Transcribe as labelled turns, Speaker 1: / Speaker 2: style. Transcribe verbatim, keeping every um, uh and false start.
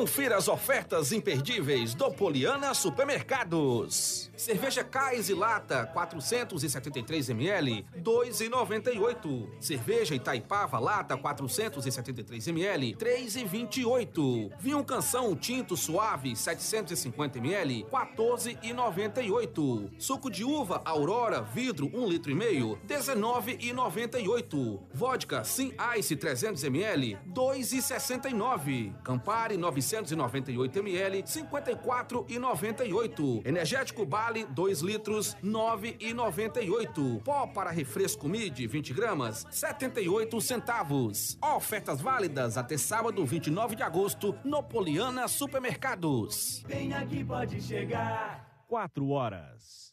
Speaker 1: Confira as ofertas imperdíveis do Poliana Supermercados. Cerveja Cais e Lata, quatrocentos e setenta e três mililitros, dois reais e noventa e oito centavos. Cerveja Itaipava Lata, quatrocentos e setenta e três mililitros, três reais e vinte e oito centavos. Vinho Canção Tinto Suave, setecentos e cinquenta mililitros, quatorze reais e noventa e oito centavos. Suco de uva Aurora Vidro, um litro e meio, dezenove reais e noventa e oito centavos. Vodka Sim Ice trezentos mililitros, dois reais e sessenta e nove centavos. Campari novecentos e noventa e oito mililitros, cinquenta e quatro reais e noventa e oito centavos. Energético Bali dois litros, nove reais e noventa e oito centavos. Pó para refresco Mid vinte gramas, setenta e oito centavos. Ofertas válidas até sábado vinte e nove de agosto no Poliana Supermercados.
Speaker 2: Vem aqui, pode chegar.
Speaker 3: Quatro horas.